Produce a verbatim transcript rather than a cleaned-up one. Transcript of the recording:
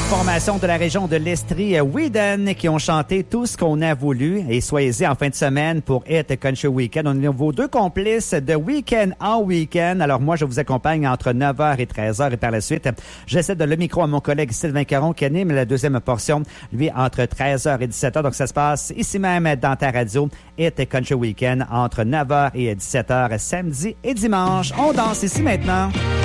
Formation de la région de l'Estrie, Whedon, qui ont chanté Tout ce qu'on a voulu. Et soyez-y en fin de semaine pour Hit Country Weekend. On est vos deux complices de week-end en week-end. Alors moi, je vous accompagne entre neuf heures et treize heures et par la suite, j'essaie de le micro à mon collègue Sylvain Caron qui anime la deuxième portion, lui, entre treize heures et dix-sept heures. Donc ça se passe ici même dans ta radio, Hit Country Weekend, entre neuf heures et dix-sept heures, samedi et dimanche. On danse ici maintenant.